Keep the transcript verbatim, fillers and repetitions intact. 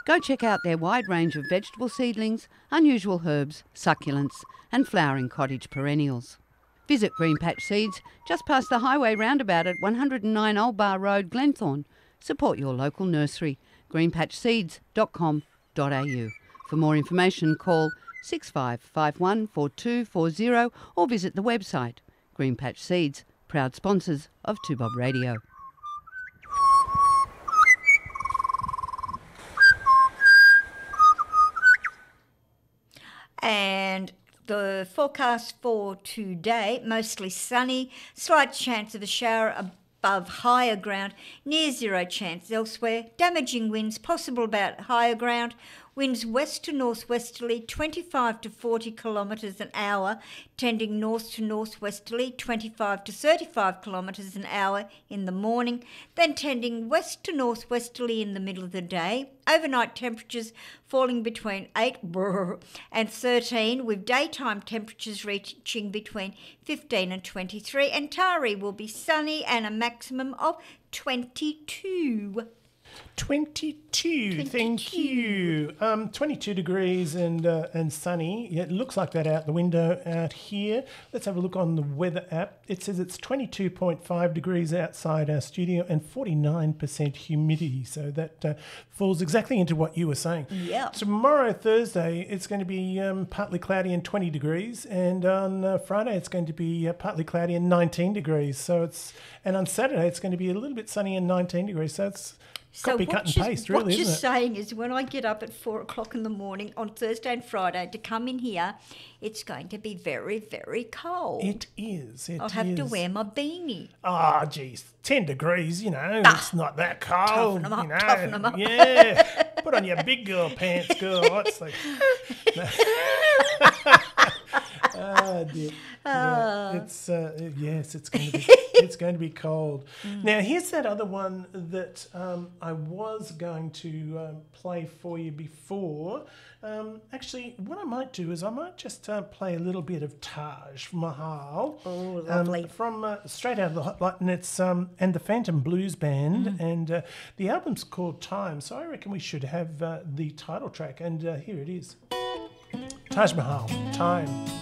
Go check out their wide range of vegetable seedlings, unusual herbs, succulents and flowering cottage perennials. Visit Green Patch Seeds just past the highway roundabout at one oh nine Old Bar Road, Glenthorne. Support your local nursery, green patch seeds dot com dot a u. For more information, call six five five one four two four zero or visit the website. Green Patch Seeds, proud sponsors of two Bob Radio. And the forecast for today, mostly sunny, slight chance of a shower above higher ground, near zero chance elsewhere, damaging winds possible about higher ground, winds west to northwesterly twenty-five to forty kilometres an hour, tending north to northwesterly twenty-five to thirty-five kilometres an hour in the morning, then tending west to northwesterly in the middle of the day. Overnight temperatures falling between eight and thirteen, with daytime temperatures reaching between fifteen and twenty-three, and Taree will be sunny and a maximum of twenty-two. twenty-two, thank you. Um, twenty-two degrees and uh, and sunny. Yeah, it looks like that out the window out here. Let's have a look on the weather app. It says it's twenty-two point five degrees outside our studio and forty-nine percent humidity. So that uh, falls exactly into what you were saying. Yeah. Tomorrow, Thursday, it's going to be um, partly cloudy and twenty degrees. And on uh, Friday, it's going to be uh, partly cloudy and nineteen degrees. So it's and on Saturday, it's going to be a little bit sunny and nineteen degrees. So it's So copy, what cut and you- paste, what really, you're isn't it? saying is when I get up at four o'clock in the morning on Thursday and Friday to come in here, it's going to be very, very cold. It is. It I'll have to is. wear my beanie. Ah, geez, ten degrees, you know, Ah, it's not that cold. toughen 'em up, you know. toughen 'em up. Yeah, put on your big girl pants, girl. What's like... Oh, dear. Yeah, it's uh, yes, it's going to be it's going to be cold. Mm. Now, here's that other one that um, I was going to um, play for you before. Um, actually, what I might do is I might just uh, play a little bit of Taj Mahal. Oh, lovely. Um, from uh, straight out of the Hot Light, and it's um, and the Phantom Blues Band, Mm. and uh, the album's called Time. So I reckon we should have uh, the title track, and uh, here it is. Taj Mahal, Time.